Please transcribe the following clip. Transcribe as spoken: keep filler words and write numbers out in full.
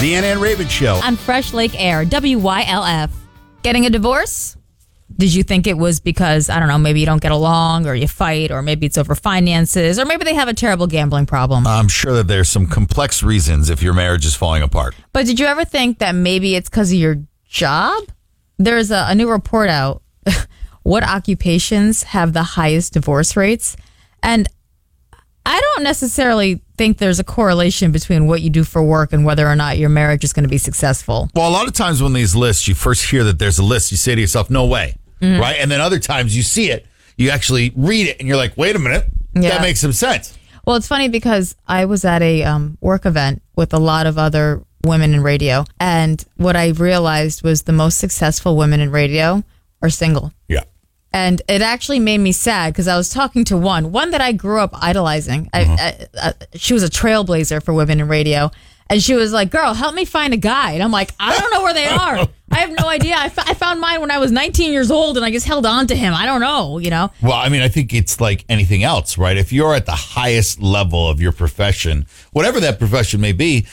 The Ann and Raven Show. On Fresh Lake Air, W Y L F. Getting a divorce? Did you think it was because, I don't know, maybe you don't get along or you fight, or maybe it's over finances, or maybe they have a terrible gambling problem? I'm sure that there's some complex reasons if your marriage is falling apart. But did you ever think that maybe it's because of your job? There's a, a new report out. What occupations have the highest divorce rates? And I don't necessarily think there's a correlation between what you do for work and whether or not your marriage is going to be successful. Well, a lot of times when these lists, you first hear that there's a list, you say to yourself, no way, mm. right? And then other times you see it, you actually read it, and you're like, wait a minute, yeah. that makes some sense. Well, it's funny because I was at a um, work event with a lot of other women in radio, and what I realized was the most successful women in radio are single. Yeah. And it actually made me sad because I was talking to one, one that I grew up idolizing. I, Uh-huh. I, I, she was a trailblazer for women in radio. And she was like, girl, help me find a guy. And I'm like, I don't know where they are. I have no idea. I, f- I found mine when I was nineteen years old and I just held on to him. I don't know, you know? Well, I mean, I think it's like anything else, right? If you're at the highest level of your profession, whatever that profession may be,